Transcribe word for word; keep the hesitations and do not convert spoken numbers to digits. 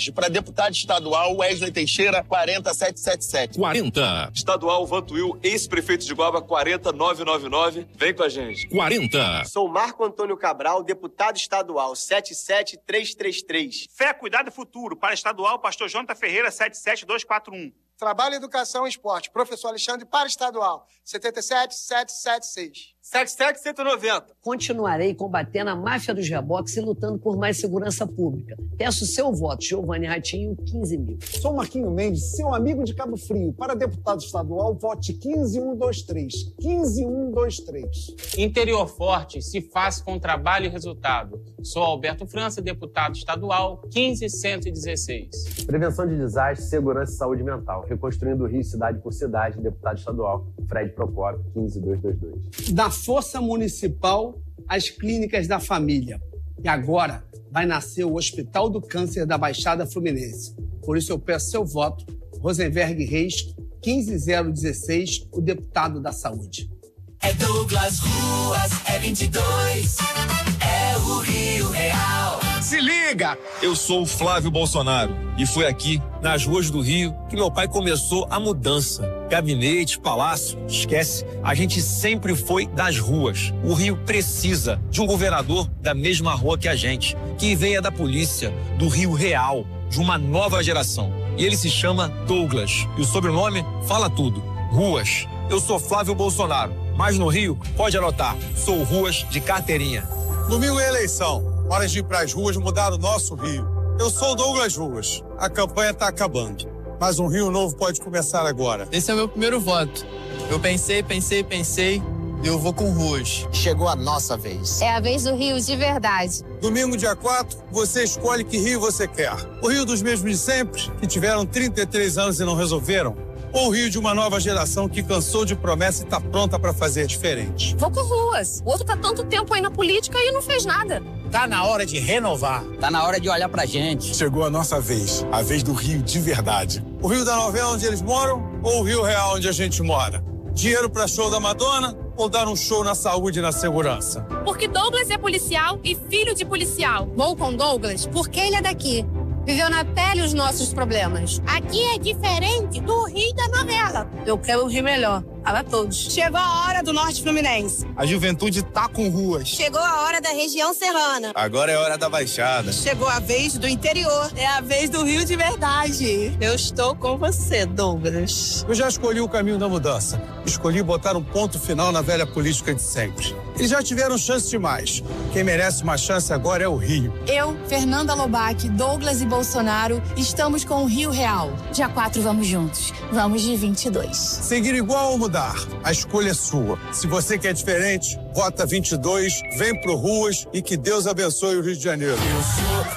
Jorge. Para deputado estadual, Wesley Teixeira, quarenta mil setecentos e setenta e sete. quarenta. Estadual Vantuil, ex-prefeito de Guaba, quarenta mil novecentos e noventa e nove. Vem com a gente. quarenta. Sou Marco Antônio Cabral, deputado estadual, setenta e sete mil trezentos e trinta e três. Fé, Cuidado e Futuro, para estadual, pastor Jonathan Ferreira, setenta e sete mil duzentos e quarenta e um. Trabalho, Educação e Esporte, professor Alexandre, para estadual, setenta e sete mil setecentos e setenta e seis. setenta e sete mil cento e noventa. Continuarei combatendo a máfia dos reboques e lutando por mais segurança pública. Peço seu voto, Giovanni Ratinho, quinze mil. Sou Marquinho Mendes, seu amigo de Cabo Frio. Para deputado estadual, vote quinze mil cento e vinte e três. quinze mil cento e vinte e três. Interior forte, se faz com trabalho e resultado. Sou Alberto França, deputado estadual, quinze mil cento e dezesseis. Prevenção de desastres, segurança e saúde mental. Reconstruindo o Rio cidade por cidade, deputado estadual, Fred Procópio, quinze mil duzentos e vinte e dois. Da Força Municipal às Clínicas da Família. E agora vai nascer o Hospital do Câncer da Baixada Fluminense. Por isso eu peço seu voto, Rosenberg Reis, quinze mil dezesseis, o deputado da Saúde. É Douglas Ruas, é vinte e dois, é o Rio Real. Se liga! Eu sou o Flávio Bolsonaro e foi aqui, nas ruas do Rio, que meu pai começou a mudança. Gabinete, palácio, esquece. A gente sempre foi das ruas. O Rio precisa de um governador da mesma rua que a gente, que venha da polícia, do Rio Real, de uma nova geração. E ele se chama Douglas. E o sobrenome fala tudo. Ruas. Eu sou Flávio Bolsonaro, mas no Rio, pode anotar, sou Ruas de carteirinha. Domingo é eleição. Hora de ir para as ruas mudar o nosso Rio. Eu sou o Douglas Ruas. A campanha está acabando, mas um Rio novo pode começar agora. Esse é o meu primeiro voto. Eu pensei, pensei, pensei, e eu vou com Ruas. Chegou a nossa vez. É a vez do Rio de verdade. Domingo, dia quatro, você escolhe que Rio você quer. O Rio dos mesmos de sempre, que tiveram trinta e três anos e não resolveram? Ou o Rio de uma nova geração que cansou de promessa e está pronta para fazer diferente? Vou com Ruas. O outro tá tanto tempo aí na política e não fez nada. Tá na hora de renovar. Tá na hora de olhar pra gente. Chegou a nossa vez, a vez do Rio de verdade. O Rio da novela onde eles moram ou o Rio Real onde a gente mora? Dinheiro pra show da Madonna ou dar um show na saúde e na segurança? Porque Douglas é policial e filho de policial. Vou com Douglas porque ele é daqui. Viveu na pele os nossos problemas. Aqui é diferente do Rio da novela. Eu quero um Rio melhor. Para todos. Chegou a hora do Norte Fluminense. A juventude tá com Ruas. Chegou a hora da região serrana. Agora é hora da Baixada. Chegou a vez do interior. É a vez do Rio de verdade. Eu estou com você, Douglas. Eu já escolhi o caminho da mudança. Escolhi botar um ponto final na velha política de sempre. Eles já tiveram chance demais. Quem merece uma chance agora é o Rio. Eu, Fernanda Lobac, Douglas e Bolsonaro, estamos com o Rio Real. Dia quatro vamos juntos. Vamos de vinte e dois. Seguir igual ou mudar? A escolha é sua. Se você quer diferente, vota vinte e dois, vem pro Ruas e que Deus abençoe o Rio de Janeiro. Eu sou